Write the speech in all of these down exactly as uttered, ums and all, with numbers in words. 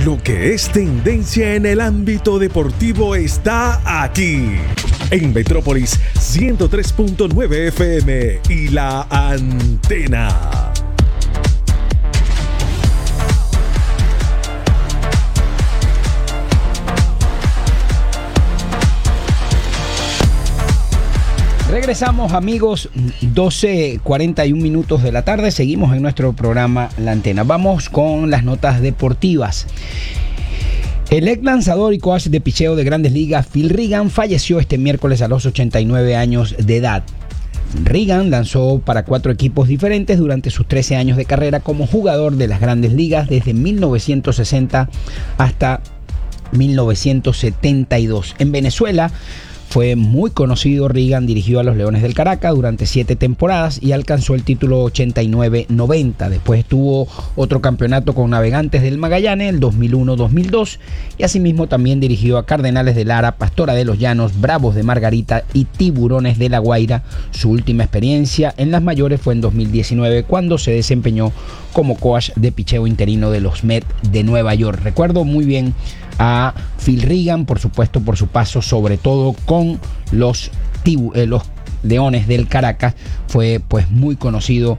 Lo que es tendencia en el ámbito deportivo está aquí. En Metrópolis ciento tres punto nueve F M y La Antena. Regresamos, amigos, doce cuarenta y un minutos de la tarde. Seguimos en nuestro programa La Antena. Vamos con las notas deportivas. El ex lanzador y coach de picheo de Grandes Ligas, Phil Regan, falleció este miércoles a los ochenta y nueve años de edad. Regan lanzó para cuatro equipos diferentes durante sus trece años de carrera como jugador de las Grandes Ligas desde mil novecientos sesenta hasta mil novecientos setenta y dos. En Venezuela fue muy conocido. Regan dirigió a los Leones del Caracas durante siete temporadas y alcanzó el título ochenta y nueve noventa. Después tuvo otro campeonato con Navegantes del Magallanes, el dos mil uno dos mil dos, y asimismo también dirigió a Cardenales de Lara, Pastora de los Llanos, Bravos de Margarita y Tiburones de La Guaira. Su última experiencia en las mayores fue en dos mil diecinueve, cuando se desempeñó como coach de picheo interino de los Mets de Nueva York. Recuerdo muy bien a Phil Regan, por supuesto, por su paso sobre todo con los, tibu, eh, los Leones del Caracas. Fue pues muy conocido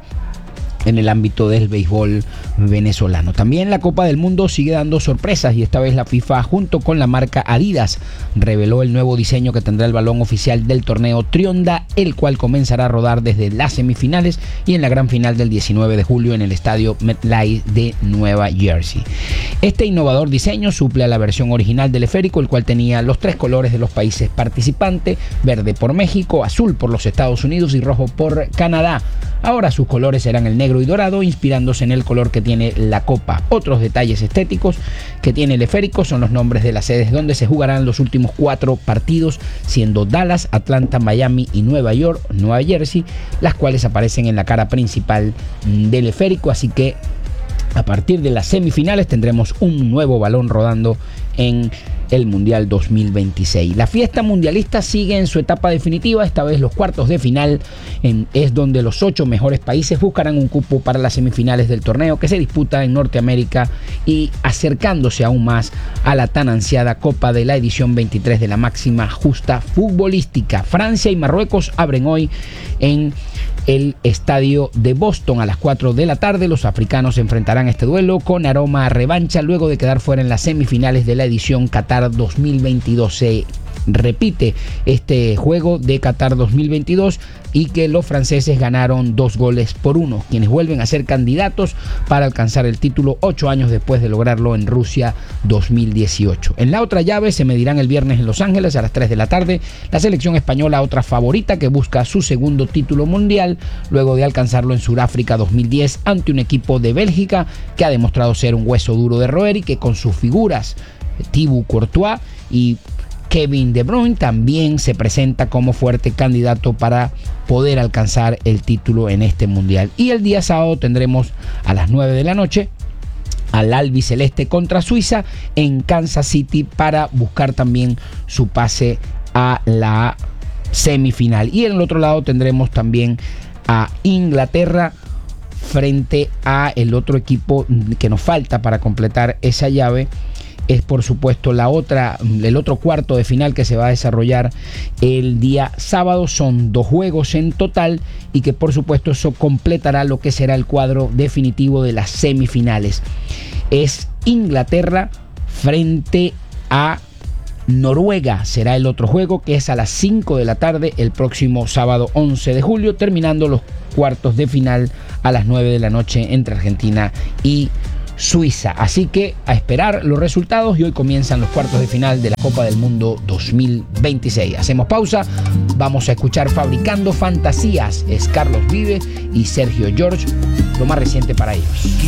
en el ámbito del béisbol venezolano. También la Copa del Mundo sigue dando sorpresas y esta vez la FIFA, junto con la marca Adidas, reveló el nuevo diseño que tendrá el balón oficial del torneo Trionda, el cual comenzará a rodar desde las semifinales y en la gran final del diecinueve de julio en el estadio MetLife de Nueva Jersey. Este innovador diseño suple a la versión original del esférico, el cual tenía los tres colores de los países participantes: verde por México, azul por los Estados Unidos y rojo por Canadá. Ahora sus colores serán el negro y dorado, inspirándose en el color que tiene la copa. Otros detalles estéticos que tiene el esférico son los nombres de las sedes donde se jugarán los últimos cuatro partidos, siendo Dallas, Atlanta, Miami y Nueva York, Nueva Jersey, las cuales aparecen en la cara principal del esférico. Así que a partir de las semifinales tendremos un nuevo balón rodando en el Mundial dos mil veintiséis. La fiesta mundialista sigue en su etapa definitiva. Esta vez los cuartos de final en, es donde los ocho mejores países buscarán un cupo para las semifinales del torneo, que se disputa en Norteamérica y acercándose aún más a la tan ansiada Copa de la edición veintitrés de la máxima justa futbolística. Francia y Marruecos abren hoy en el estadio de Boston a las cuatro de la tarde. Los africanos enfrentarán este duelo con aroma a revancha luego de quedar fuera en las semifinales de la edición Qatar dos mil veintidós. Se repite este juego de Qatar dos mil veintidós y que los franceses ganaron dos goles por uno, quienes vuelven a ser candidatos para alcanzar el título ocho años después de lograrlo en Rusia dos mil dieciocho. En la otra llave se medirán el viernes en Los Ángeles a las tres de la tarde la selección española, otra favorita que busca su segundo título mundial luego de alcanzarlo en Sudáfrica dos mil diez ante un equipo de Bélgica que ha demostrado ser un hueso duro de roer y que con sus figuras Thibaut Courtois y Kevin De Bruyne también se presenta como fuerte candidato para poder alcanzar el título en este mundial. Y el día sábado tendremos a las nueve de la noche al albiceleste contra Suiza en Kansas City para buscar también su pase a la semifinal. Y en el otro lado tendremos también a Inglaterra frente a el otro equipo que nos falta para completar esa llave. Es por supuesto la otra, el otro cuarto de final que se va a desarrollar el día sábado. Son dos juegos en total y que por supuesto eso completará lo que será el cuadro definitivo de las semifinales. Es Inglaterra frente a Noruega. Será el otro juego, que es a las cinco de la tarde el próximo sábado once de julio, terminando los cuartos de final a las nueve de la noche entre Argentina y Suiza. Así que a esperar los resultados, y hoy comienzan los cuartos de final de la Copa del Mundo dos mil veintiséis. Hacemos pausa, vamos a escuchar Fabricando Fantasías. Es Carlos Vives y Sergio George, lo más reciente para ellos.